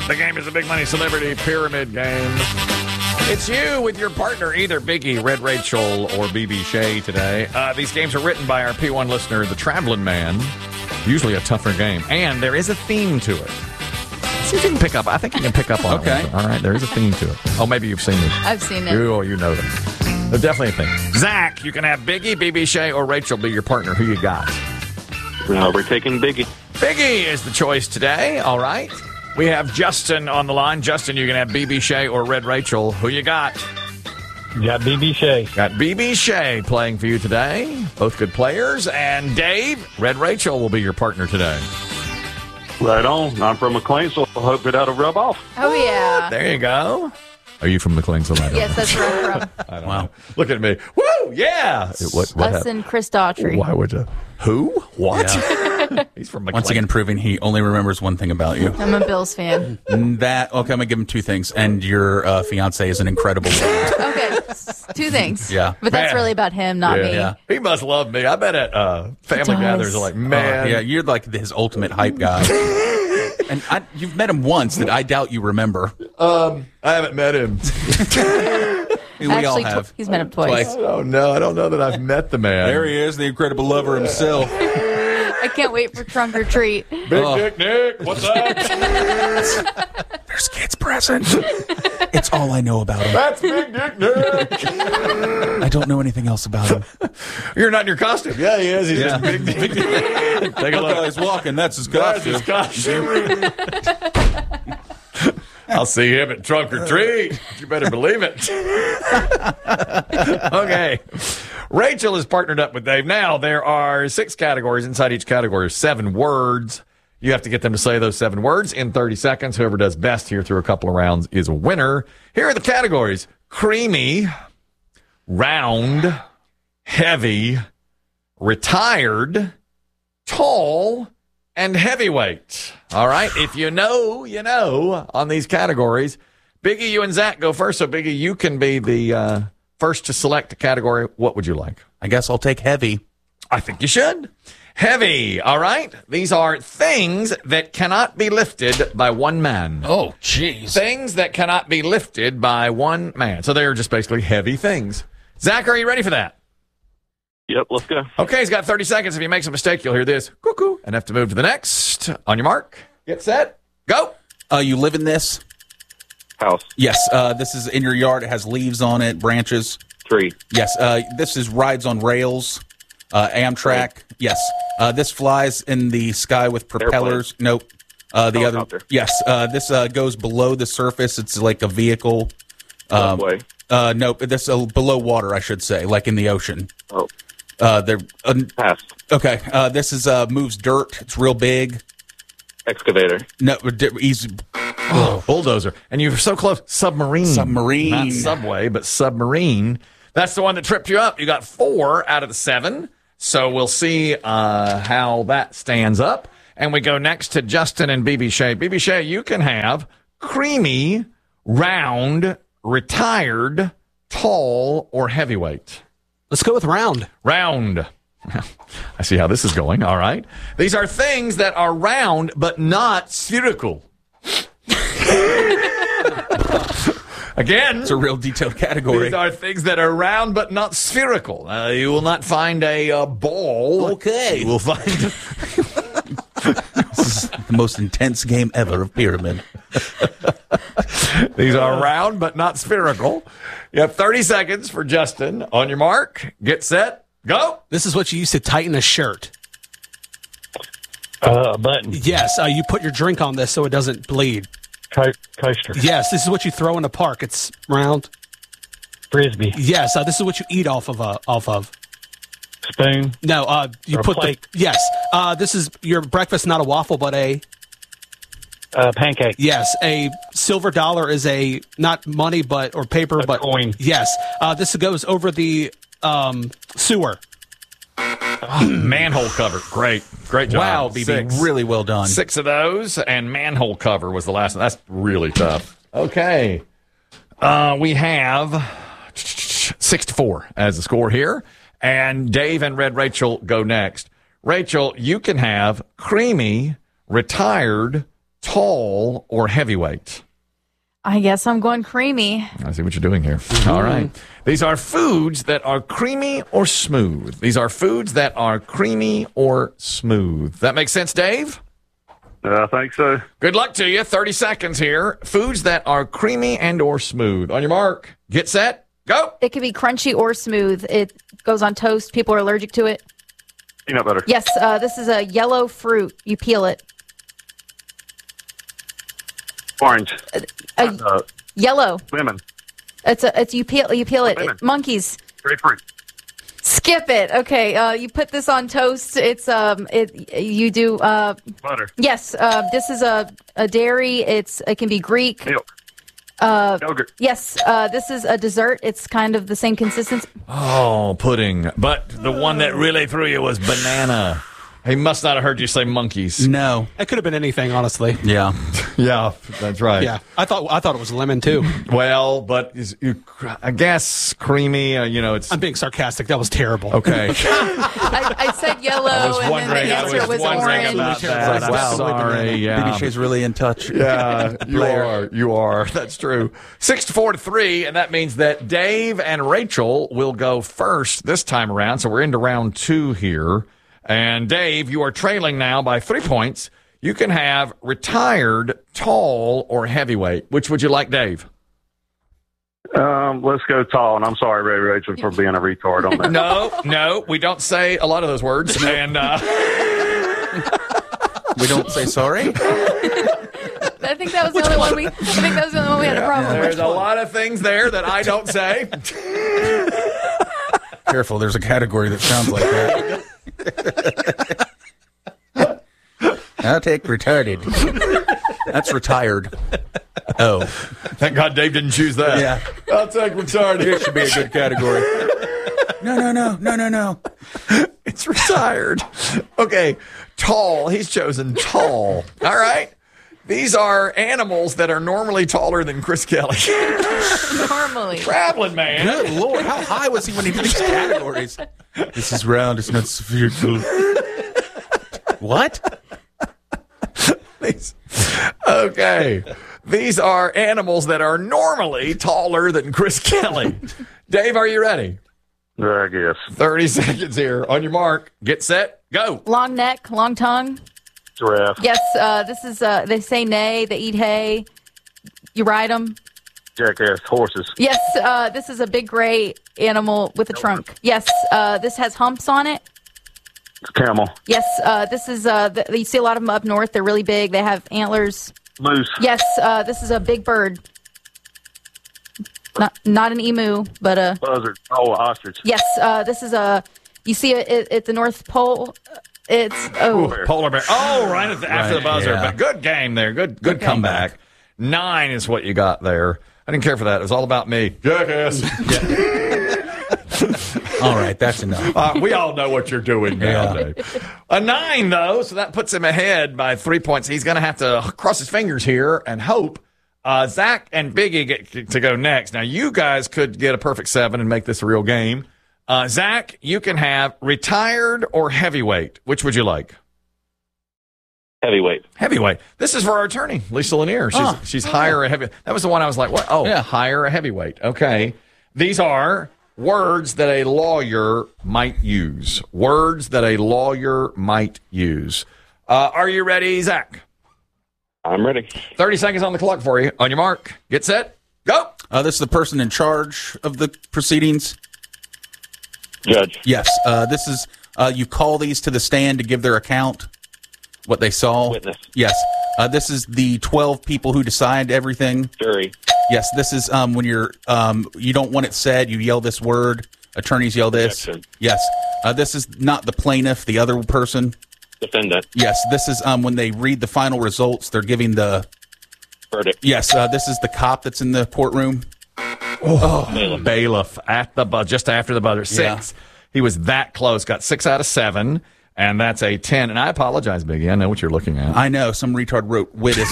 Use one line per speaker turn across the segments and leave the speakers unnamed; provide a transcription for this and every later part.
The game is a Big Money Celebrity Pyramid Game. It's you with your partner, either Biggie, Red Rachel, or BB Shea today. These games are written by our P1 listener, the Traveling Man. Usually a tougher game. And there is a theme to it. See if you can pick up. I think you can pick up on it. Okay. All right, there is a theme to it. Oh, maybe you've seen it.
I've seen it.
You know them. There's definitely a thing. Zach, you can have Biggie, BB Shea, or Rachel be your partner. Who you got?
We're taking Biggie.
Biggie is the choice today. All right. We have Justin on the line. Justin, you can have BB Shea or Red Rachel. Who you got?
Got BB Shea.
Got BB Shea playing for you today. Both good players. And Dave, Red Rachel will be your partner today.
Right on. I'm from McLean, so I hope that'll rub off.
Oh, yeah.
There you go. Are you from McLeansville?
Yes, that's where I'm from.
I don't know. Look at me. Woo! Yeah.
Us and Chris Daughtry.
Why would you? Who? What?
Yeah.
He's from McLean.
Once again, proving he only remembers one thing about you.
I'm a Bills fan.
Okay, I'm going to give him two things. And your fiance is an incredible woman.
Okay, two things.
Yeah.
But that's
Man.
really about him, not me.
Yeah.
He must love me. I bet at family gatherings, like, man.
Yeah, you're like his ultimate hype guy. And you've met him once that I doubt you remember.
I haven't met him.
We all
Actually,
have.
he's met him twice.
Oh, no. I don't know that I've met the man.
There he is, the incredible lover himself.
I can't wait for trunk or treat.
Big Dick Nick, what's up?
There's kids present. It's all I know about him.
That's Big Dick Nick.
I don't know anything else about him.
You're not in your costume. Yeah, he is. He's
Yeah.
just Big Dick Nick. Take a
Look how
look.
he's walking. That's his
That's
costume.
his costume. I'll see him at Trunk or Treat. You better believe it. Okay. Rachel is partnered up with Dave. Now, there are 6 categories. Inside each category are 7 words. You have to get them to say those 7 words in 30 seconds. Whoever does best here through a couple of rounds is a winner. Here are the categories: creamy, round, heavy, retired, tall, and heavyweight. All right. If you know, you know on these categories. Biggie, you and Zach go first. So, Biggie, you can be the first to select a category. What would you like?
I guess I'll take heavy.
I think you should. Heavy. All right. These are things that cannot be lifted by one man.
Oh, jeez.
Things that cannot be lifted by one man. So they're just basically heavy things. Zach, are you ready for that?
Yep, let's go.
Okay, he's got 30 seconds. If he makes a mistake, you'll hear this cuckoo and have to move to the next. On your mark, get set, go.
You live in this?
House.
Yes. This is in your yard. It has leaves on it, branches.
Tree.
Yes. This is rides on rails. Amtrak.
Right.
Yes. This flies in the sky with propellers.
Airplane.
Nope. The
Helicopter.
other. Yes. This goes below the surface. It's like a vehicle.
Subway.
Nope. This below water, I should say, like in the ocean.
Oh,
They're
pass.
okay. This is moves dirt. It's real big.
Excavator.
No, easy.
Oh, bulldozer. And you were so close. Submarine.
Submarine.
Not subway, but submarine. That's the one that tripped you up. You got 4 out of the 7. So we'll see how that stands up. And we go next to Justin and BB Shea. BB Shea, you can have creamy, round, retired, tall, or heavyweight.
Let's go with round.
Round. I see how this is going. All right. These are things that are round but not spherical. Again,
It's a real detailed category.
these are things that are round but not spherical. You will not find a ball.
Okay.
You will find.
This is the most intense game ever of Pyramid.
These are round but not spherical. You have 30 seconds for Justin. On your mark, get set, go.
This is what you use to tighten a shirt.
A button.
Yes, you put your drink on this so it doesn't bleed.
Coaster.
Yes, this is what you throw in a park. It's round.
Frisbee.
Yes, this is what you eat off of.
Spoon.
No, you
Or
put
plate.
Yes, this is your breakfast, not a waffle, but a.
Pancake.
Yes, a silver dollar is a not money, but or paper,
A
but
coin.
Yes, this goes over the sewer.
Manhole cover. Great job.
Wow, BB,
6.
really well done.
6 of those, and manhole cover was the last one. That's really tough. Okay. We have 6-4 as the score here, and Dave and Red Rachel go next. Rachel, you can have creamy, retired, tall, or heavyweight?
I guess I'm going creamy.
I see what you're doing here. All right. These are foods that are creamy or smooth. These are foods that are creamy or smooth. That makes sense, Dave?
I think so.
Good luck to you. 30 seconds here. Foods that are creamy and or smooth. On your mark, get set, go.
It could be crunchy or smooth. It goes on toast. People are allergic to it.
Peanut butter.
Yes, this is a yellow fruit. You peel it.
Orange.
Yellow.
Lemon.
It's you peel it.
Lemon.
Monkeys.
Grapefruit.
Skip it. Okay, you put this on toast. It's you do
Butter.
yes. This is a dairy. It can be Greek.
Milk. Yogurt.
Yes, this is a dessert. It's kind of the same consistency.
Oh, pudding. But the one that really threw you was banana. He must not have heard you say monkeys.
No.
It could have been anything, honestly.
Yeah.
Yeah, that's right.
Yeah, I thought it was lemon too.
Well, but I guess creamy, it's...
I'm being sarcastic. That was terrible.
Okay.
I said yellow, and then the answer was orange.
About that.
Wow.
I'm sorry. Yeah.
BBJ's really in touch.
Yeah, you are. That's true. 6-4-3, and that means that Dave and Rachel will go first this time around. So we're into round 2 here. And Dave, you are trailing now by 3 points. You can have retired, tall, or heavyweight. Which would you like, Dave?
Let's go tall. And I'm sorry, Ray Rachel, for being a retard on that.
No, we don't say a lot of those words. And
We don't say sorry?
I think that was the only one we. I think that was the only one we had a problem with.
there's a lot of things there that I don't say.
Careful, there's a category that sounds like that. I'll take retarded. That's retired. Oh.
Thank God Dave didn't choose that.
Yeah.
I'll take retarded.
It should be a good category. No.
It's retired. Okay. Tall. He's chosen tall. All right. These are animals that are normally taller than Chris Kelly.
Normally.
Traveling man.
Good Lord, how high was he when he did these categories? This is round, it's not spherical. What?
Okay. These are animals that are normally taller than Chris Kelly. Dave, are you ready?
I guess.
30 seconds here. On your mark. Get set. Go.
Long neck, long tongue.
Giraffe.
Yes, this is. They say neigh. They eat hay. You ride them.
Jackass. Horses.
Yes, this is a big gray animal with a trunk. Yes, this has humps on it.
Camel.
Yes, this is. You see a lot of them up north. They're really big. They have antlers.
Moose.
Yes, this is a big bird. Not an emu, but a
Buzzard. Oh, ostrich.
yes. This is a. You see it at the North Pole. It's
Polar bear. Oh, right after the buzzer.
yeah.
But good game there. Good comeback. 9 is what you got there. I didn't care for that. It was all about me. Jackass.
All right, that's enough.
We all know what you're doing now, Dave. A 9, though, so that puts him ahead by 3 points. He's going to have to cross his fingers here and hope. Zach and Biggie get to go next. Now, you guys could get a perfect 7 and make this a real game. Zach, you can have retired or heavyweight. Which would you like?
Heavyweight.
Heavyweight. This is for our attorney, Lisa Lanier. She's hire a heavy. That was the one I was like, what? Oh,
Yeah.
hire a heavyweight. Okay. These are words that a lawyer might use. Words that a lawyer might use. Are you ready, Zach?
I'm ready.
30 seconds on the clock for you. On your mark. Get set. Go.
This is the person in charge of the proceedings.
Judge.
Yes. This is you call these to the stand to give their account, what they saw.
Witness.
Yes. This is the 12 people who decide everything.
Jury.
Yes. This is when you're you don't want it said. You yell this word. Attorneys yell this.
Objection.
Yes. This is not the plaintiff, the other person.
Defendant.
Yes. This is when they read the final results. They're giving the
Verdict.
Yes. This is the cop that's in the courtroom.
Bailiff at the just after the buzzer. 6.
Yeah.
He was that close. Got 6 out of 7. And that's a 10. And I apologize, Biggie. I know what you're looking at.
I know some retard wrote Wittis.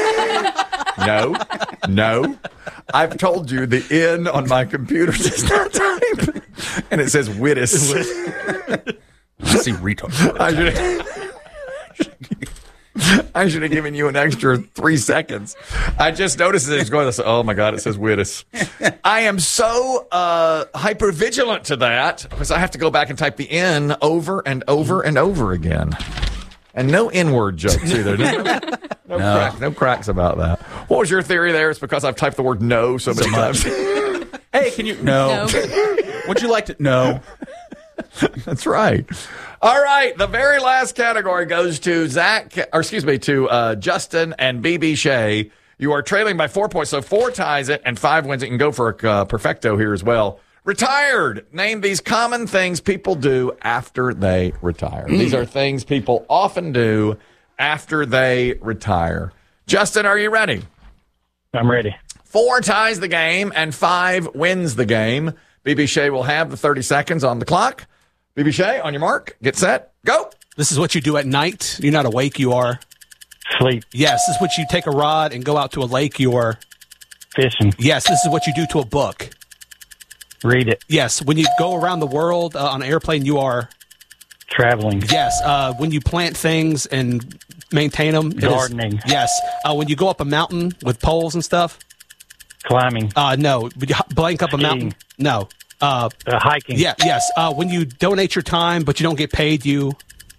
No. I've told you the N on my computer does not type. And it says Wittis.
I see retard.
I should have given you an extra 3 seconds. I just noticed that it's going. Oh my God! It says Wittes. I am so hyper vigilant to that because I have to go back and type the N over and over and over again. And no N-word jokes either. No cracks about that. What was your theory there? It's because I've typed the word no so many times.
Hey, can you? No. Would you like to? No.
That's right. All right. The very last category goes to Justin and BB Shea. You are trailing by 4 points, so 4 ties it and 5 wins it. You can go for a perfecto here as well. Retired. Name these common things people do after they retire. These are things people often do after they retire. Justin, are you ready?
I'm ready.
4 ties the game and 5 wins the game. BB Shea will have the 30 seconds on the clock. BB Shea, on your mark, get set, go.
This is what you do at night. You're not awake, you are.
Sleep.
Yes, this is what you take a rod and go out to a lake, you are.
Fishing.
Yes, this is what you do to a book.
Read it.
Yes, when you go around the world on an airplane, you are.
Traveling.
Yes, when you plant things and maintain them.
Gardening.
Yes, when you go up a mountain with poles and stuff.
Climbing.
No. Would you blank up a mountain? No.
Hiking.
Yeah. Yes. When you donate your time, but you don't get paid, you.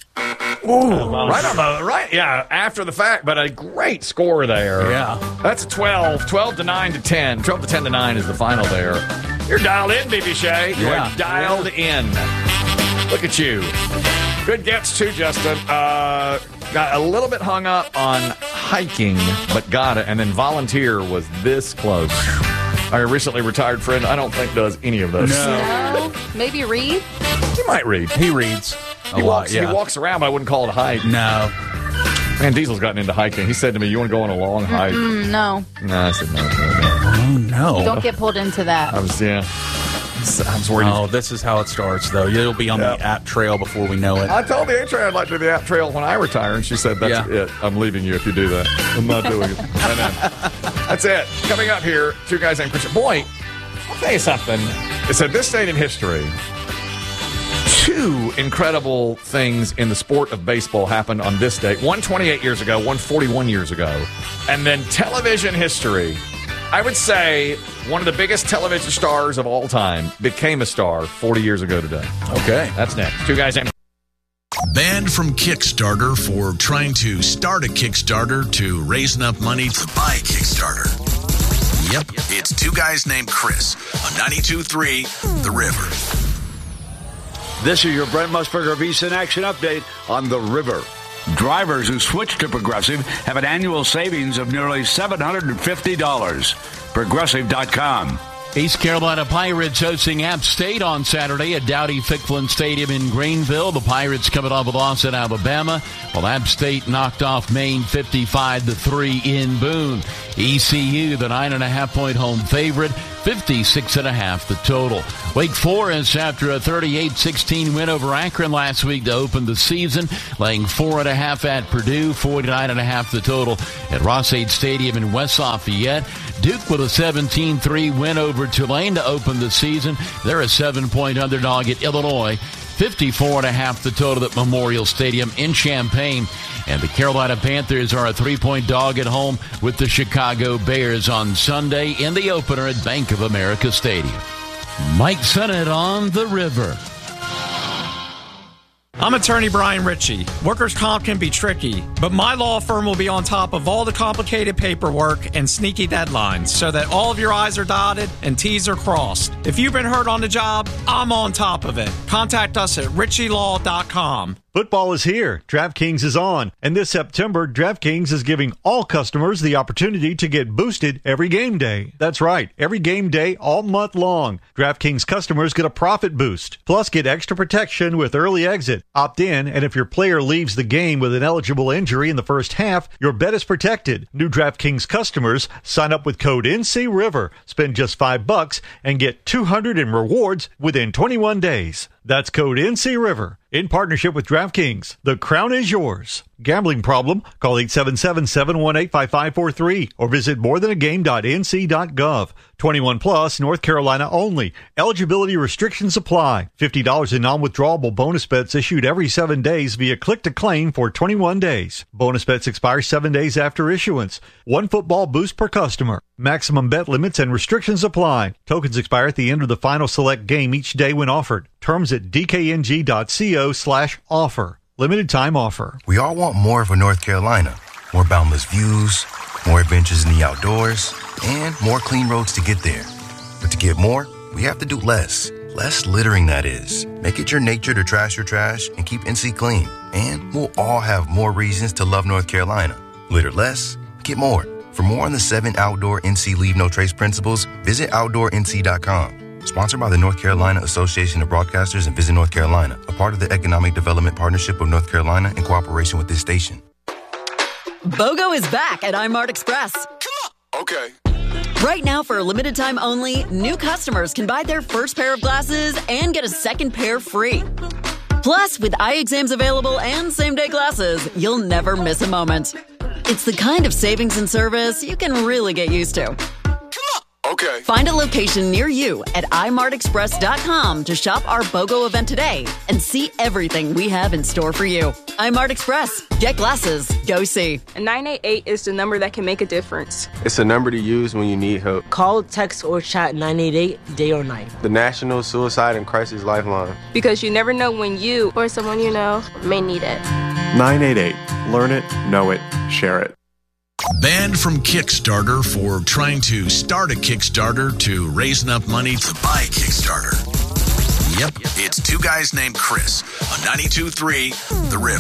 Right on the right. Yeah, after the fact, but a great score there.
Yeah.
That's a 12 to 9 to 10. 12 to 10 to 9 is the final there. You're dialed in, BB Shea. You are dialed in. Look at you. Good gets too, Justin. Got a little bit hung up on hiking, but got it. And then volunteer was this close. Our recently retired friend, I don't think does any of those.
No. Maybe read?
He might read.
He reads
He walks around, but I wouldn't call it a hike.
No.
Man, Diesel's gotten into hiking. He said to me, you want to go on a long hike?
No.
No, I said no.
Oh, no.
Don't get pulled into that.
I was worried.
Oh, this is how it starts, though. It'll be on the app trail before we know it.
I told the A-Trail I'd like to do the app trail when I retire, and she said, that's it. I'm leaving you if you do that. I'm not doing it. I know. That's it. Coming up here, 2 guys named Christian. Boy, I'll tell you something. It said this date in history, 2 incredible things in the sport of baseball happened on this date. One 28 years ago, one 41 years ago. And then television history. I would say one of the biggest television stars of all time became a star 40 years ago today.
Okay.
That's next. 2 guys named
Banned from Kickstarter for trying to start a Kickstarter to raise enough money to buy a Kickstarter. Yep, it's 2 guys named Chris on 92.3 The River.
This is your Brent Musburger VSiN Action Update on The River. Drivers who switch to Progressive have an annual savings of nearly $750. Progressive.com.
East Carolina Pirates hosting App State on Saturday at Dowdy-Ficklen Stadium in Greenville. The Pirates coming off a loss at Alabama, while App State knocked off Maine 55-3 in Boone. ECU, the 9.5-point home favorite, 56.5 the total. Wake Forest, after a 38-16 win over Akron last week to open the season, laying 4.5 at Purdue, 49.5 the total at Ross-Ade Stadium in West Lafayette. Duke with a 17-3 win over Tulane to open the season. They're a 7-point underdog at Illinois. 54.5 the total at Memorial Stadium in Champaign. And the Carolina Panthers are a 3-point dog at home with the Chicago Bears on Sunday in the opener at Bank of America Stadium. Mike Sennett on The River.
I'm attorney Brian Ritchie. Workers' comp can be tricky, but my law firm will be on top of all the complicated paperwork and sneaky deadlines so that all of your I's are dotted and T's are crossed. If you've been hurt on the job, I'm on top of it. Contact us at ritchielaw.com.
Football is here. DraftKings is on. And this September, DraftKings is giving all customers the opportunity to get boosted every game day. That's right. Every game day all month long. DraftKings customers get a profit boost. Plus, get extra protection with early exit. Opt in, and if your player leaves the game with an eligible injury in the first half, your bet is protected. New DraftKings customers sign up with code NCRiver. Spend just $5 and get $200 in rewards within 21 days. That's code NCRiver. in partnership with DraftKings. The crown is yours. Gambling problem? Call 877-718-5543 or visit morethanagame.nc.gov. 21 plus, North Carolina only. Eligibility restrictions apply. $50 in non-withdrawable bonus bets issued every 7 days via click to claim for 21 days. Bonus bets expire 7 days after issuance. One football boost per customer. Maximum bet limits and restrictions apply. Tokens expire at the end of the final select game each day when offered. Terms at dkng.co/offer. Limited time offer.
We all want more for North Carolina. More boundless views, more adventures in the outdoors, and more clean roads to get there. But to get more, we have to do less. Less littering, that is. Make it your nature to trash your trash and keep NC clean. And we'll all have more reasons to love North Carolina. Litter less, get more. For more on the 7 outdoor NC Leave No Trace principles, visit OutdoorNC.com. Sponsored by the North Carolina Association of Broadcasters and Visit North Carolina, a part of the Economic Development Partnership of North Carolina in cooperation with this station.
BOGO is back at iMart Express.
Okay.
Right now, for a limited time only, new customers can buy their first pair of glasses and get a second pair free. Plus, with eye exams available and same-day glasses, you'll never miss a moment. It's the kind of savings and service you can really get used to.
Okay.
Find a location near you at imartexpress.com to shop our BOGO event today and see everything we have in store for you. iMart Express. Get glasses. Go see.
988 is the number that can make a difference.
It's a number to use when you need help.
Call, text, or chat 988 day or night.
The National Suicide and Crisis Lifeline.
Because you never know when you or someone you know may need it.
988. Learn it, know it, share it.
Banned from Kickstarter for trying to start a Kickstarter to raise enough money to buy a Kickstarter. Yep, it's two guys named Chris on 92.3 The River.